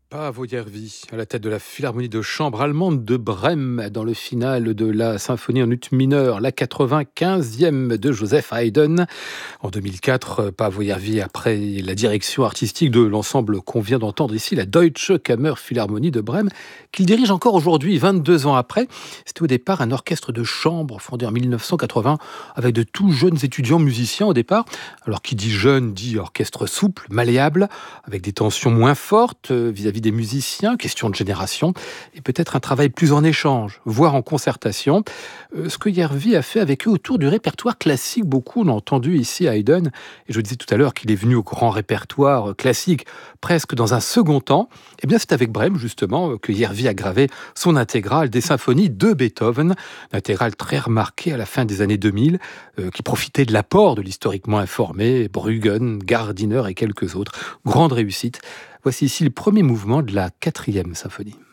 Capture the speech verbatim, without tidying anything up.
Paavo Järvi, à la tête de la Philharmonie de chambre allemande de Brême, dans le final de la symphonie en ut mineur, la quatre-vingt-quinzième de Joseph Haydn. En deux mille quatre, Paavo Järvi, après la direction artistique de l'ensemble qu'on vient d'entendre ici, la Deutsche Kammerphilharmonie de Brême, qu'il dirige encore aujourd'hui, vingt-deux ans après. C'était au départ un orchestre de chambre fondé en mille neuf cent quatre-vingts, avec de tout jeunes étudiants musiciens au départ. Alors qui dit jeune, dit orchestre souple, malléable, avec des tensions moins fortes euh, vis-à-vis des musiciens, question de génération, et peut-être un travail plus en échange, voire en concertation. Euh, ce que Järvi a fait avec eux autour du répertoire classique, beaucoup l'ont entendu ici à Haydn, et je vous disais tout à l'heure qu'il est venu au grand répertoire classique presque dans un second temps. Eh bien c'est avec Brême justement que Järvi a gravé son intégrale des symphonies de Beethoven, une intégrale très remarquée à la fin des années deux mille, euh, qui profitait de l'apport de l'historiquement informé Bruggen, Gardiner et quelques autres. Grande réussite. Voici ici le premier mouvement de la quatrième symphonie.